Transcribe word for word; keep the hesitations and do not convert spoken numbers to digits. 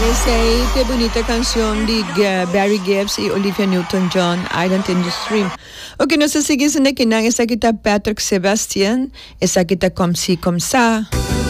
Esa aí, que bonita canção de uh, Barry Gibbs e Olivia Newton-John, Island in the Stream. Ok, nós seguimos na kinang, essa aqui tá Patrick Sebastian, essa aqui tá Comme Si Comme Ça.